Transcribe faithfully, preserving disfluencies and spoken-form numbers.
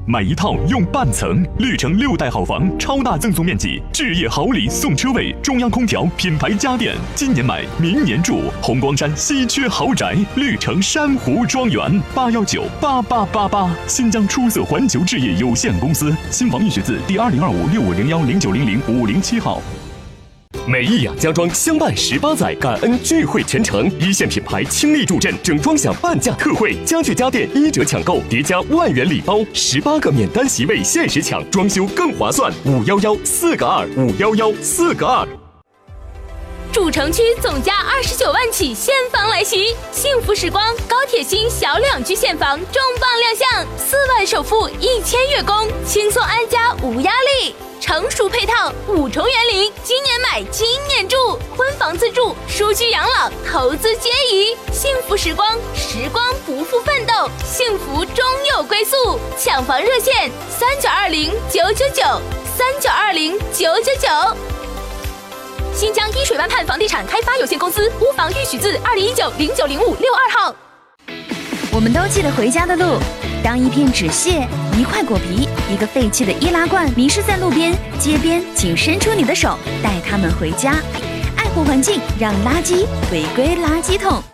买一套用半层，绿城六代好房，超大赠送面积，置业好礼送车位，中央空调，品牌家电，今年买，明年住。红光山稀缺豪宅，绿城珊瑚庄园，八幺九八八八八。新疆出色环球置业有限公司，新房预选字第二零二五六五零幺零九零零五零七号。 美益雅家装相伴十八载，感恩聚会全程，一线品牌倾力助阵，整装享半价特惠，家具家电一折抢购，叠加万元礼包，十八个免单席位限时抢，装修更划算。五幺幺四个二，五幺幺四个二。 主城区总价二十九万起现房来袭，幸福时光高铁新小两居现房重磅亮相，四万首付，一千月供，轻松安家无压力。成熟配套，五重园林，今年买今年住，婚房自住，舒居养老，投资皆宜。幸福时光，时光不负奋斗，幸福终有归宿。抢房热线：三九二零九九九，三九二零九九九。新疆依水湾畔房地产开发有限公司屋房预许字二零一九零九零五六二号。 我们都记得回家的路。当一片纸屑、一块果皮、一个废弃的易拉罐迷失在路边、街边，请伸出你的手，带它们回家。爱护环境，让垃圾回归垃圾桶。